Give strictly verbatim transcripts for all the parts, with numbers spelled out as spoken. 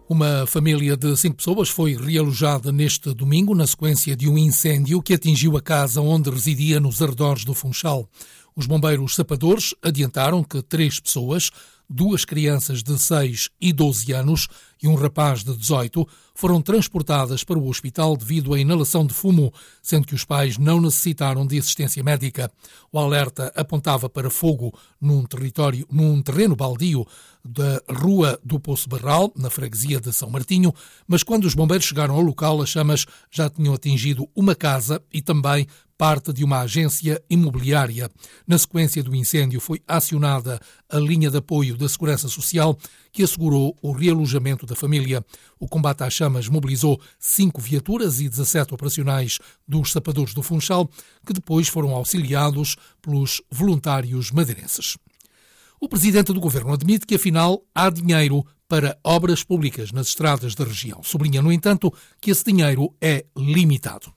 Uma família de cinco pessoas foi realojada neste domingo na sequência de um incêndio que atingiu a casa onde residia nos arredores do Funchal. Os bombeiros sapadores adiantaram que três pessoas, duas crianças de seis e doze anos e um rapaz de dezoito, foram transportadas para o hospital devido à inalação de fumo, sendo que os pais não necessitaram de assistência médica. O alerta apontava para fogo num território, num terreno baldio da Rua do Poço Barral, na freguesia de São Martinho, mas quando os bombeiros chegaram ao local, as chamas já tinham atingido uma casa e também parte de uma agência imobiliária. Na sequência do incêndio foi acionada a linha de apoio da Segurança Social, que assegurou o realojamento da família. O combate às chamas mobilizou cinco viaturas e dezassete operacionais dos sapadores do Funchal, que depois foram auxiliados pelos voluntários madeirenses. O presidente do governo admite que, afinal, há dinheiro para obras públicas nas estradas da região. Sublinha, no entanto, que esse dinheiro é limitado.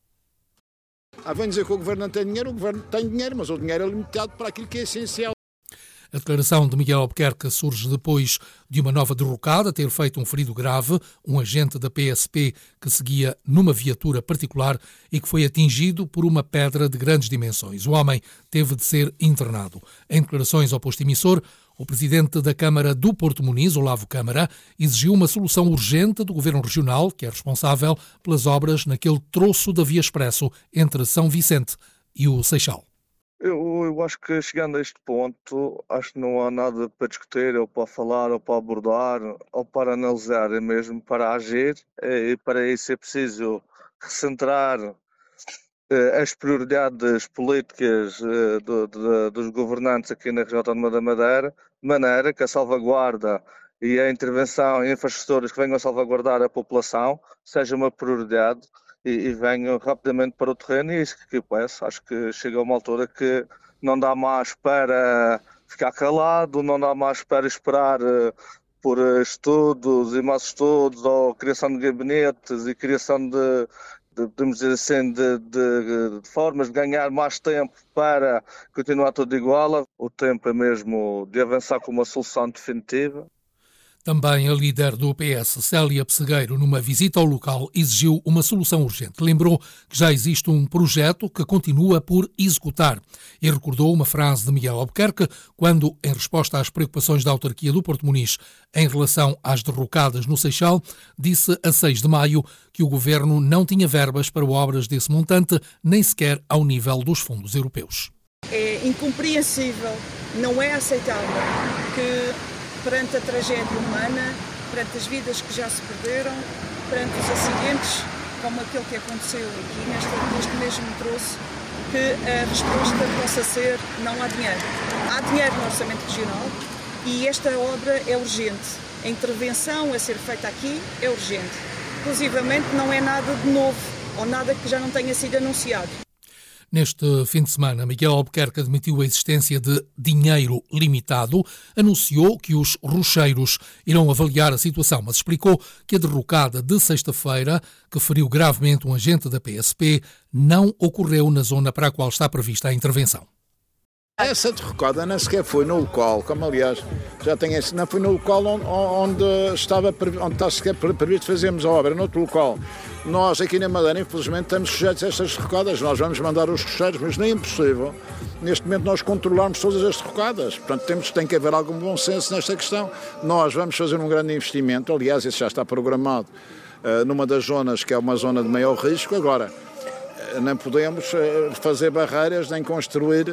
Ah, vem dizer que o Governo não tem dinheiro, o Governo tem dinheiro, mas o dinheiro é limitado para aquilo que é essencial. A declaração de Miguel Albuquerque surge depois de uma nova derrocada ter feito um ferido grave, um agente da P S P que seguia numa viatura particular e que foi atingido por uma pedra de grandes dimensões. O homem teve de ser internado. Em declarações ao posto emissor, o presidente da Câmara do Porto Muniz, Olavo Câmara, exigiu uma solução urgente do Governo Regional, que é responsável pelas obras naquele troço da Via Expresso entre São Vicente e o Seixal. Eu, eu acho que, chegando a este ponto, acho que não há nada para discutir, ou para falar, ou para abordar, ou para analisar, é mesmo para agir, e para isso é preciso recentrar eh, as prioridades políticas eh, do, do, dos governantes aqui na região autónoma da Madeira, de maneira que a salvaguarda e a intervenção em infraestruturas que venham a salvaguardar a população seja uma prioridade e, e venham rapidamente para o terreno, e é isso que eu peço. Acho que chega a uma altura que não dá mais para ficar calado, não dá mais para esperar uh, por estudos e mais estudos, ou criação de gabinetes e criação de, de podemos dizer assim, de, de, de formas de ganhar mais tempo para continuar tudo igual. O tempo é mesmo de avançar com uma solução definitiva. Também a líder do P S, Célia Pessegueiro, numa visita ao local, exigiu uma solução urgente. Lembrou que já existe um projeto que continua por executar e recordou uma frase de Miguel Albuquerque quando, em resposta às preocupações da autarquia do Porto Muniz em relação às derrocadas no Seixal, disse a seis de maio que o governo não tinha verbas para obras desse montante, nem sequer ao nível dos fundos europeus. É incompreensível, não é aceitável que, perante a tragédia humana, perante as vidas que já se perderam, perante os acidentes, como aquele que aconteceu aqui neste, neste mesmo troço, que a resposta possa ser: não há dinheiro. Há dinheiro no orçamento regional e esta obra é urgente. A intervenção a ser feita aqui é urgente. Inclusivamente não é nada de novo ou nada que já não tenha sido anunciado. Neste fim de semana, Miguel Albuquerque admitiu a existência de dinheiro limitado, anunciou que os rocheiros irão avaliar a situação, mas explicou que a derrocada de sexta-feira, que feriu gravemente um agente da P S P, não ocorreu na zona para a qual está prevista a intervenção. Essa derrocada nem sequer foi no local, como aliás já tem esse, não foi no local onde, onde, estava, onde está sequer previsto fazermos a obra, noutro local. Nós aqui na Madeira, infelizmente, estamos sujeitos a estas derrocadas. Nós vamos mandar os rocheiros, mas nem é impossível neste momento nós controlarmos todas as derrocadas. Portanto, temos, tem que haver algum bom senso nesta questão. Nós vamos fazer um grande investimento, aliás, esse já está programado uh, numa das zonas que é uma zona de maior risco. Agora, uh, não podemos uh, fazer barreiras nem construir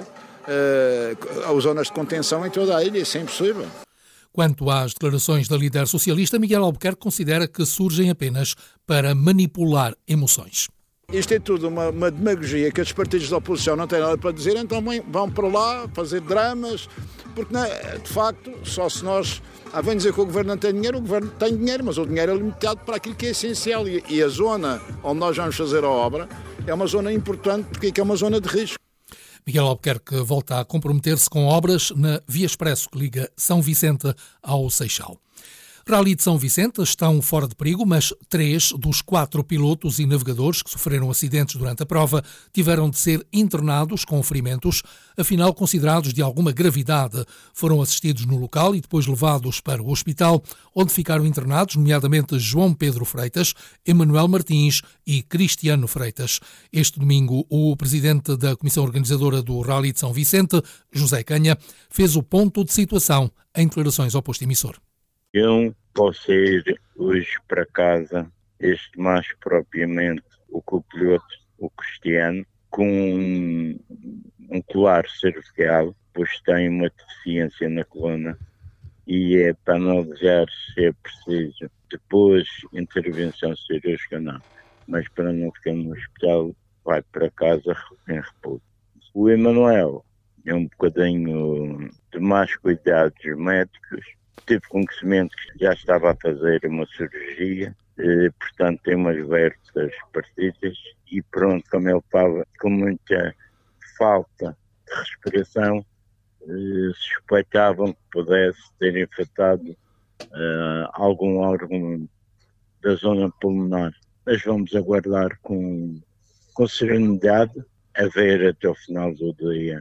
uh, zonas de contenção em toda a ilha, isso é impossível. Quanto às declarações da líder socialista, Miguel Albuquerque considera que surgem apenas para manipular emoções. Isto é tudo uma, uma demagogia que os partidos da oposição não têm nada para dizer, então vão para lá fazer dramas, porque de facto, só se nós... Ah, vem dizer que o Governo não tem dinheiro, o Governo tem dinheiro, mas o dinheiro é limitado para aquilo que é essencial, e, e a zona onde nós vamos fazer a obra é uma zona importante, porque é uma zona de risco. Miguel Albuquerque volta a comprometer-se com obras na Via Expresso que liga São Vicente ao Seixal. Rally de São Vicente estão fora de perigo, mas três dos quatro pilotos e navegadores que sofreram acidentes durante a prova tiveram de ser internados com ferimentos, afinal considerados de alguma gravidade. Foram assistidos no local e depois levados para o hospital, onde ficaram internados, nomeadamente João Pedro Freitas, Emanuel Martins e Cristiano Freitas. Este domingo, o presidente da Comissão Organizadora do Rally de São Vicente, José Canha, fez o ponto de situação em declarações ao posto emissor. Eu posso ir hoje para casa, este mais propriamente o copiloto, o Cristiano, com um, um colar cervical, pois tem uma deficiência na coluna e é para analisar se é preciso depois intervenção cirúrgica ou não, mas para não ficar no hospital vai para casa em repouso. O Emanuel é um bocadinho de mais cuidados médicos, tive conhecimento que já estava a fazer uma cirurgia, eh, portanto tem umas vértebras partidas e pronto, como ele estava com muita falta de respiração, eh, suspeitavam que pudesse ter infectado eh, algum órgão da zona pulmonar. Mas vamos aguardar com, com serenidade a ver até o final do dia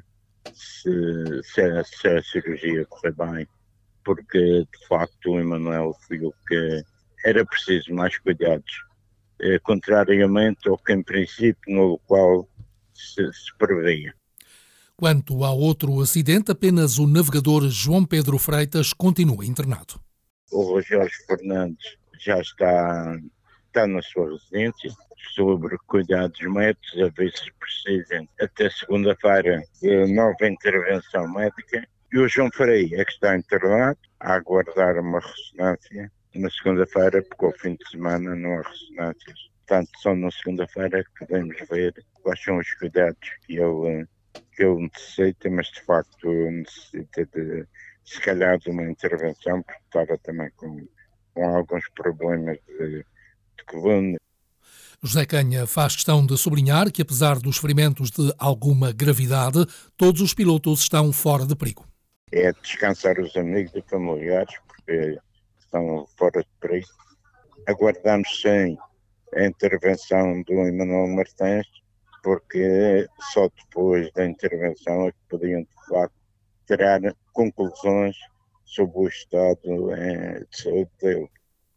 se, se, a, se a cirurgia correr bem, porque de facto o Emanuel viu que era preciso mais cuidados, eh, contrariamente ao que em princípio no qual se, se previa. Quanto ao outro acidente, apenas o navegador João Pedro Freitas continua internado. O Jorge Fernandes já está, está na sua residência, sobre cuidados médicos, a ver se precisam até segunda-feira de nova intervenção médica. E o João Freire é que está internado, a aguardar uma ressonância na segunda-feira, porque ao fim de semana não há ressonâncias. Portanto, só na segunda-feira que podemos ver quais são os cuidados que ele, que ele necessita, mas de facto necessita de, se calhar, de uma intervenção, porque estava também com, com alguns problemas de, de coluna. José Canha faz questão de sublinhar que, apesar dos ferimentos de alguma gravidade, todos os pilotos estão fora de perigo. É descansar os amigos e familiares, porque estão fora de perigo. Aguardamos sim a intervenção do Emanuel Martins, porque só depois da intervenção é que podiam, de facto, tirar conclusões sobre o estado de saúde dele.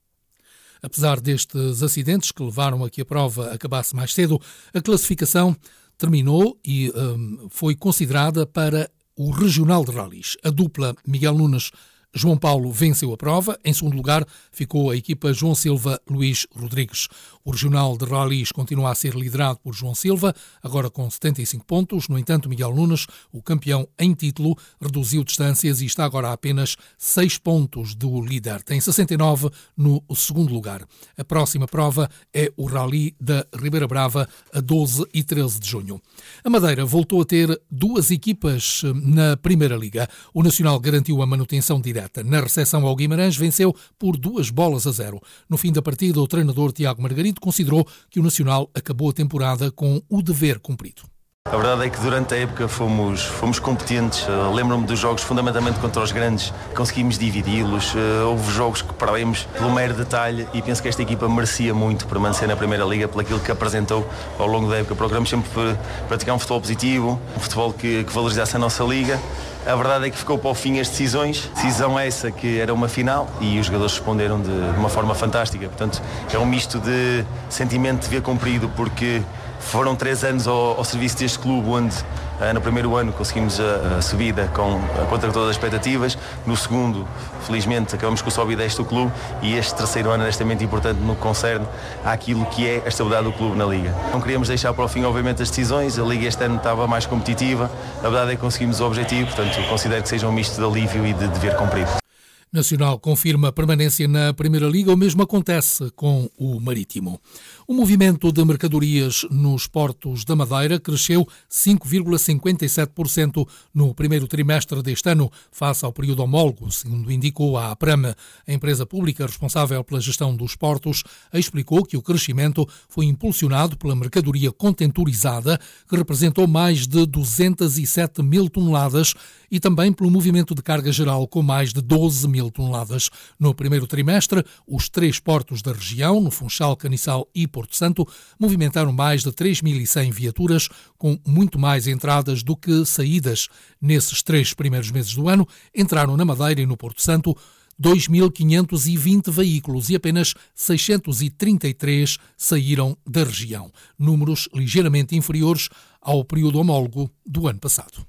Apesar destes acidentes que levaram a que a prova acabasse mais cedo, a classificação terminou e um, foi considerada para o Regional de Rallys. A dupla Miguel Nunes João Paulo venceu a prova. Em segundo lugar ficou a equipa João Silva-Luís Rodrigues. O Regional de Rallys continua a ser liderado por João Silva, agora com setenta e cinco pontos. No entanto, Miguel Nunes, o campeão em título, reduziu distâncias e está agora a apenas seis pontos do líder. Tem sessenta e nove no segundo lugar. A próxima prova é o Rally da Ribeira Brava, a doze e treze de junho. A Madeira voltou a ter duas equipas na Primeira Liga. O Nacional garantiu a manutenção direta. Na recepção ao Guimarães, venceu por duas bolas a zero. No fim da partida, o treinador Tiago Margarido considerou que o Nacional acabou a temporada com o dever cumprido. A verdade é que durante a época fomos, fomos competentes. Uh, lembro-me dos jogos fundamentalmente contra os grandes, conseguimos dividi-los. Uh, houve jogos que perdemos pelo mero detalhe e penso que esta equipa merecia muito permanecer na Primeira Liga por aquilo que apresentou ao longo da época. Procuramos sempre praticar um futebol positivo, um futebol que, que valorizasse a nossa liga. A verdade é que ficou para o fim as decisões, decisão essa que era uma final e os jogadores responderam de, de uma forma fantástica. Portanto, é um misto de sentimento de dever cumprido, porque foram três anos ao, ao serviço deste clube, onde uh, no primeiro ano conseguimos a, a subida com, contra todas as expectativas. No segundo, felizmente, acabamos com o sobe e desce do clube. E este terceiro ano é extremamente importante no que concerne àquilo que é a estabilidade do clube na Liga. Não queríamos deixar para o fim, obviamente, as decisões. A Liga este ano estava mais competitiva. A verdade é que conseguimos o objetivo. Portanto, considero que seja um misto de alívio e de dever cumprido. Nacional confirma a permanência na Primeira Liga, o mesmo acontece com o Marítimo. O movimento de mercadorias nos portos da Madeira cresceu cinco vírgula cinquenta e sete por cento no primeiro trimestre deste ano, face ao período homólogo, segundo indicou a APRAM. A empresa pública responsável pela gestão dos portos explicou que o crescimento foi impulsionado pela mercadoria contentorizada, que representou mais de duzentas e sete mil toneladas, e também pelo movimento de carga geral, com mais de doze mil mil toneladas. No primeiro trimestre, os três portos da região, no Funchal, Caniçal e Porto Santo, movimentaram mais de três mil e cem viaturas, com muito mais entradas do que saídas. Nesses três primeiros meses do ano, entraram na Madeira e no Porto Santo dois mil quinhentos e vinte veículos e apenas seiscentos e trinta e três saíram da região. Números ligeiramente inferiores ao período homólogo do ano passado.